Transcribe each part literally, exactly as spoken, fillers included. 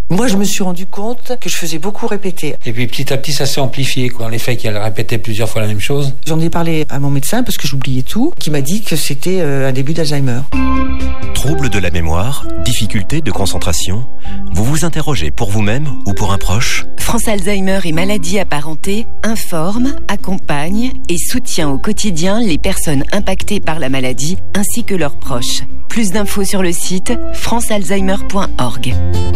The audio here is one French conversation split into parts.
Moi, je me suis rendu compte que je faisais beaucoup répéter. Et puis petit à petit, ça s'est amplifié. Dans les faits qu'elle répétait plusieurs fois la même chose. J'en ai parlé à mon médecin parce que j'oubliais tout, qui m'a dit que c'était un début d'Alzheimer. Troubles de la mémoire, difficultés de concentration. Vous vous interrogez pour vous-même ou pour un proche ? France Alzheimer et maladies apparentées informe, accompagne et soutient au quotidien les personnes impactées par la maladie ainsi que leurs proches. Plus d'infos sur le site france alzheimer point org.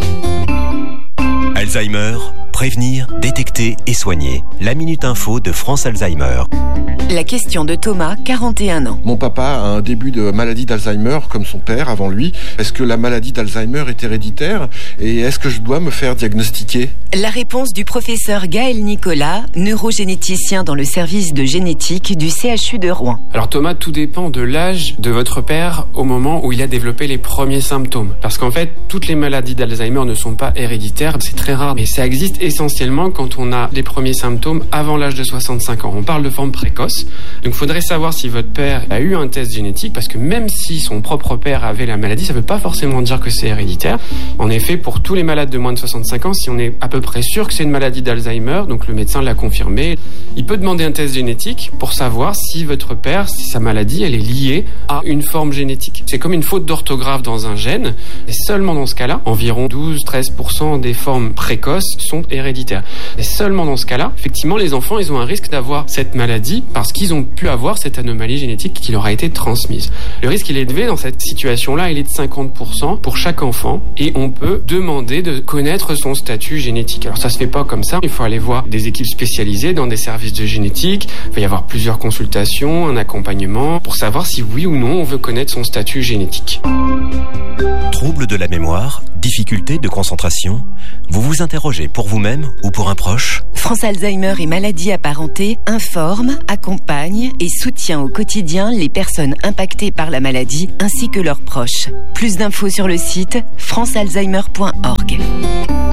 Alzheimer, prévenir, détecter et soigner. La Minute Info de France Alzheimer. La question de Thomas, quarante et un ans. Mon papa a un début de maladie d'Alzheimer, comme son père avant lui. Est-ce que la maladie d'Alzheimer est héréditaire ? Et est-ce que je dois me faire diagnostiquer ? La réponse du professeur Gaël Nicolas, neurogénéticien dans le service de génétique du C H U de Rouen. Alors Thomas, tout dépend de l'âge de votre père au moment où il a développé les premiers symptômes. Parce qu'en fait, toutes les maladies d'Alzheimer ne sont pas héréditaires, c'est très rare. Et ça existe essentiellement quand on a les premiers symptômes avant l'âge de soixante-cinq ans. On parle de forme précoce. Donc il faudrait savoir si votre père a eu un test génétique, parce que même si son propre père avait la maladie, ça ne veut pas forcément dire que c'est héréditaire. En effet, pour tous les malades de moins de soixante-cinq ans, si on est à peu près sûr que c'est une maladie d'Alzheimer, donc le médecin l'a confirmé, il peut demander un test génétique pour savoir si votre père, si sa maladie, elle est liée à une forme génétique. C'est comme une faute d'orthographe dans un gène, et seulement dans ce cas-là, environ douze à treize pour cent des formes précoces sont héréditaires. Et seulement dans ce cas-là, effectivement, les enfants, ils ont un risque d'avoir cette maladie parce qu'ils ont pu avoir cette anomalie génétique qui leur a été transmise. Le risque, il est élevé dans cette situation-là, il est de cinquante pour cent pour chaque enfant, et on peut demander de connaître son statut génétique. Alors ça se fait pas comme ça, il faut aller voir des équipes spécialisées dans des services de génétique, il va y avoir plusieurs consultations, un accompagnement, pour savoir si oui ou non on veut connaître son statut génétique. Troubles de la mémoire, difficultés de concentration. Vous vous interrogez pour vous-même ou pour un proche ? France Alzheimer et maladies apparentées informe, accompagne et soutient au quotidien les personnes impactées par la maladie ainsi que leurs proches. Plus d'infos sur le site france alzheimer point org.